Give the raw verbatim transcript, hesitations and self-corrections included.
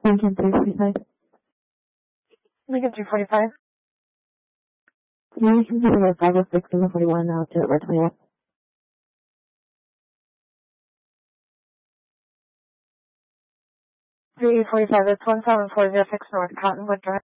Lincoln three forty-five. Lincoln three forty-five. Yeah, you can do five oh six and forty-one now to Route twenty-one. three forty-five, that's one seven four zero six North Cottonwood Drive.